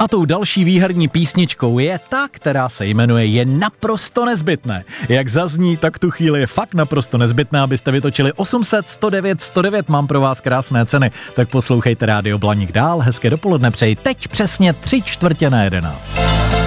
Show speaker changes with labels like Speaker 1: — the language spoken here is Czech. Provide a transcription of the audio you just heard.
Speaker 1: A tou další výherní písničkou je ta, která se jmenuje Je naprosto nezbytné. Jak zazní, tak tu chvíli je fakt naprosto nezbytné, abyste vytočili 800 109 109. Mám pro vás krásné ceny, tak poslouchejte Rádio Blaník dál. Hezké dopoledne přeji teď přesně 3/4 na 11.